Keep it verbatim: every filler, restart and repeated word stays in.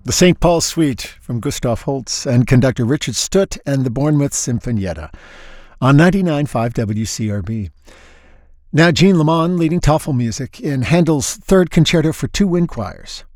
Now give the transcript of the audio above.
The Saint Paul Suite from Gustav Holst and conductor Richard Stutt and the Bournemouth Sinfonietta on ninety-nine point five W C R B. Now Jean Lamond leading TOEFL music in Handel's Third Concerto for Two Wind Choirs.